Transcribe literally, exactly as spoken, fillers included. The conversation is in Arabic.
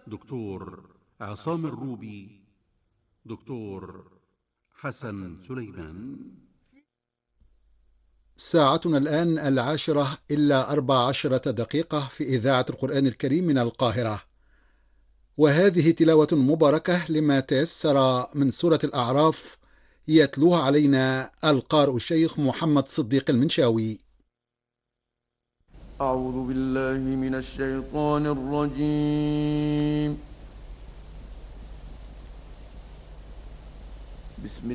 دكتور عصام الروبي، دكتور حسن سليمان. ساعتنا الآن العاشرة إلا أربع عشرة دقيقة في إذاعة القرآن الكريم من القاهرة، وهذه تلاوة مباركة لما تيسر من سورة الأعراف، يتلوها علينا القارئ الشيخ محمد صديق المنشاوي. أعوذ بالله من الشيطان الرجيم. بسم